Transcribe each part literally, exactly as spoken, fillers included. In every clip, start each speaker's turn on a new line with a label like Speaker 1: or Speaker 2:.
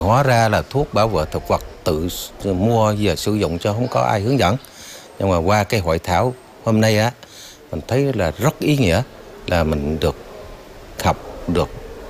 Speaker 1: Hóa ra là thuốc bảo vệ thực vật tự mua và sử dụng cho không có ai hướng dẫn. Nhưng mà qua cái hội thảo hôm nay á, mình thấy là rất ý nghĩa, là mình được học, được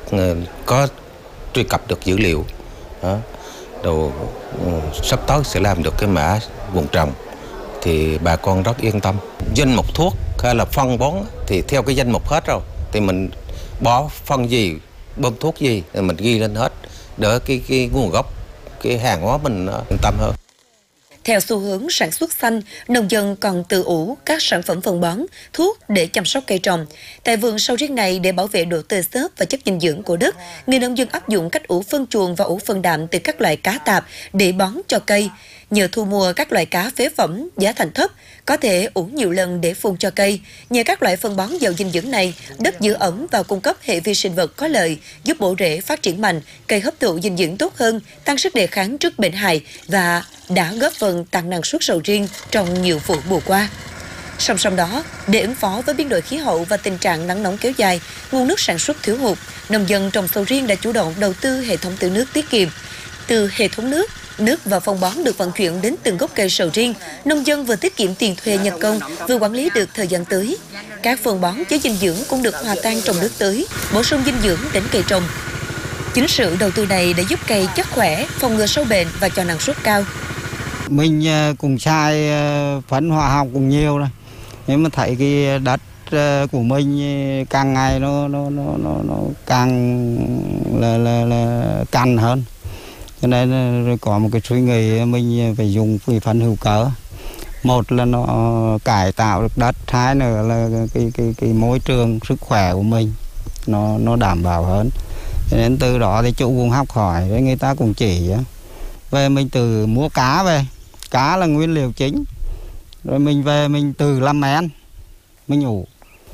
Speaker 1: có truy cập được dữ liệu. Đó. Đồ sắp tới sẽ làm được cái mã vùng trồng thì bà con rất yên tâm. Danh mục thuốc hay là phân bón thì theo cái danh mục hết rồi, thì mình bỏ phân gì, bơm thuốc gì thì mình ghi lên hết, đỡ cái cái nguồn gốc cái hàng hóa mình yên tâm hơn.
Speaker 2: Theo xu hướng sản xuất xanh, nông dân còn tự ủ các sản phẩm phân bón, thuốc để chăm sóc cây trồng. Tại vườn sầu riêng này, để bảo vệ độ tơi xốp và chất dinh dưỡng của đất, người nông dân áp dụng cách ủ phân chuồng và ủ phân đạm từ các loại cá tạp để bón cho cây. Nhờ thu mua các loại cá phế phẩm giá thành thấp, có thể ủ nhiều lần để phun cho cây. Nhờ các loại phân bón giàu dinh dưỡng này, đất giữ ẩm và cung cấp hệ vi sinh vật có lợi, giúp bổ rễ phát triển mạnh, cây hấp thụ dinh dưỡng tốt hơn, tăng sức đề kháng trước bệnh hại và đã góp phần tăng năng suất sầu riêng trong nhiều vụ mùa qua. Song song đó, để ứng phó với biến đổi khí hậu và tình trạng nắng nóng kéo dài, nguồn nước sản xuất thiếu hụt, nông dân trồng sầu riêng đã chủ động đầu tư hệ thống tưới nước tiết kiệm. Từ hệ thống nước, nước và phân bón được vận chuyển đến từng gốc cây sầu riêng, nông dân vừa tiết kiệm tiền thuê nhân công, vừa quản lý được thời gian tưới. Các phân bón chứa dinh dưỡng cũng được hòa tan trong nước tưới, bổ sung dinh dưỡng đến cây trồng. Chính sự đầu tư này đã giúp cây chắc khỏe, phòng ngừa sâu bệnh và cho năng suất cao.
Speaker 3: Mình cùng xài phấn hóa học cũng nhiều rồi, nhưng mà thấy cái đất của mình càng ngày nó nó nó nó, nó càng là là là cằn hơn, cho nên rồi có một cái suy nghĩ mình phải dùng cái phân hữu cơ. Một là nó cải tạo được đất, hai nữa là cái cái cái môi trường sức khỏe của mình nó nó đảm bảo hơn. Cho nên từ đó thì chủ cũng học hỏi, với người ta cũng chỉ về, mình từ mua cá về, cá là nguyên liệu chính, rồi mình về mình từ làm men, mình ủ.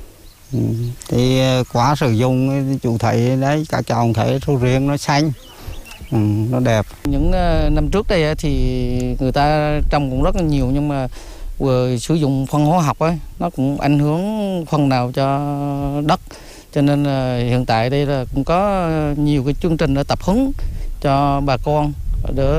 Speaker 3: Thì quá sử dụng chủ thấy đấy, các cháu thấy sầu riêng nó xanh, ừ, nó đẹp.
Speaker 4: Những năm trước đây thì người ta trồng cũng rất là nhiều, nhưng mà vừa sử dụng phân hóa học ấy, nó cũng ảnh hưởng phần nào cho đất. Cho nên là hiện tại đây là cũng có nhiều cái chương trình để tập huấn cho bà con để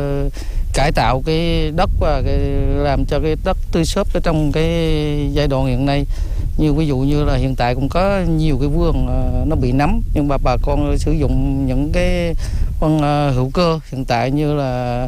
Speaker 4: cải tạo cái đất và cái làm cho cái đất tươi xốp ở trong cái giai đoạn hiện nay. Như ví dụ như là hiện tại cũng có nhiều cái vườn nó bị nấm, nhưng mà bà con sử dụng những cái phân hữu cơ hiện tại như là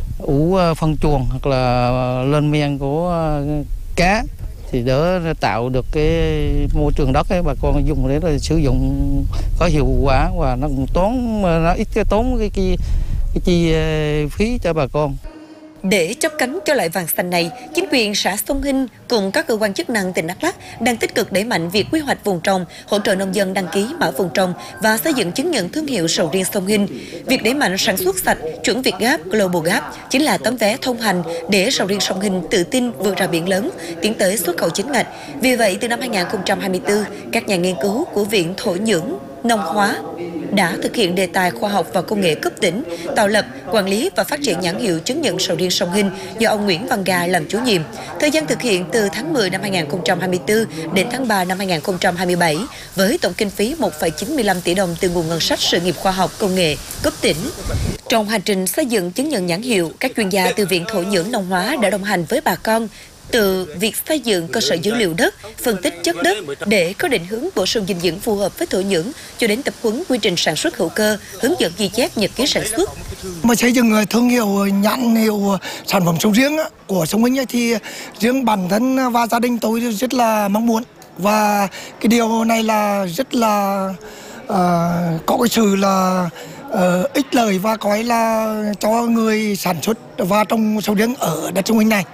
Speaker 4: ủ phân chuồng hoặc là lên men của cá, thì đỡ tạo được cái môi trường đất ấy, bà con dùng để là sử dụng có hiệu quả và nó cũng tốn, nó ít cái tốn cái chi cái chi phí cho bà con.
Speaker 2: Để chắp cánh cho loại vàng xanh này, chính quyền xã Sông Hinh cùng các cơ quan chức năng tỉnh Đắk Lắk đang tích cực đẩy mạnh việc quy hoạch vùng trồng, hỗ trợ nông dân đăng ký mã vùng trồng và xây dựng chứng nhận thương hiệu sầu riêng Sông Hinh. Việc đẩy mạnh sản xuất sạch, chuẩn Việt Gap, Global Gap chính là tấm vé thông hành để sầu riêng Sông Hinh tự tin vươn ra biển lớn, tiến tới xuất khẩu chính ngạch. Vì vậy, từ năm hai nghìn không trăm hai mươi tư, các nhà nghiên cứu của Viện Thổ nhưỡng Nông hóa đã thực hiện đề tài khoa học và công nghệ cấp tỉnh, tạo lập, quản lý và phát triển nhãn hiệu chứng nhận sầu riêng Sông Hinh do ông Nguyễn Văn Gà làm chủ nhiệm. Thời gian thực hiện từ tháng mười năm hai nghìn không trăm hai mươi tư đến tháng ba năm hai nghìn không trăm hai mươi bảy với tổng kinh phí một phẩy chín mươi lăm tỷ đồng từ nguồn ngân sách sự nghiệp khoa học công nghệ cấp tỉnh. Trong hành trình xây dựng chứng nhận nhãn hiệu, các chuyên gia từ Viện Thổ nhưỡng Nông hóa đã đồng hành với bà con từ việc xây dựng cơ sở dữ liệu đất, phân tích chất đất để có định hướng bổ sung dinh dưỡng phù hợp với thổ nhưỡng, cho đến tập huấn quy trình sản xuất hữu cơ, hướng dẫn ghi chép nhật ký sản xuất.
Speaker 5: Mà xây dựng thương hiệu, nhãn hiệu sản phẩm sầu riêng của Sông Hinh thì riêng bản thân và gia đình tôi rất là mong muốn, và cái điều này là rất là uh, có cái sự là uh, ích lợi và coi là cho người sản xuất và trồng sầu riêng ở đất Sông Hinh này.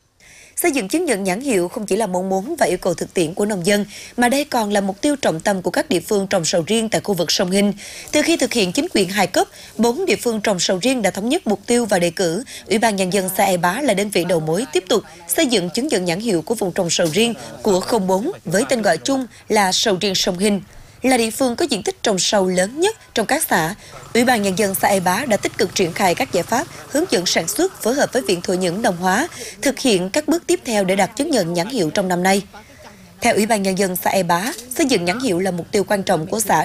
Speaker 2: Xây dựng chứng nhận nhãn hiệu không chỉ là mong muốn và yêu cầu thực tiễn của nông dân, mà đây còn là mục tiêu trọng tâm của các địa phương trồng sầu riêng tại khu vực Sông Hinh. Từ khi thực hiện chính quyền hai cấp, bốn địa phương trồng sầu riêng đã thống nhất mục tiêu và đề cử Ủy ban Nhân dân xã E Bá là đơn vị đầu mối tiếp tục xây dựng chứng nhận nhãn hiệu của vùng trồng sầu riêng của không bốn với tên gọi chung là sầu riêng Sông Hinh. Là địa phương có diện tích trồng sầu lớn nhất trong các xã, Ủy ban Nhân dân xã E Bá đã tích cực triển khai các giải pháp hướng dẫn sản xuất, phối hợp với Viện Thổ nhưỡng Nông hóa, thực hiện các bước tiếp theo để đạt chứng nhận nhãn hiệu trong năm nay. Theo Ủy ban Nhân dân xã E Bá, xây dựng nhãn hiệu là mục tiêu quan trọng của xã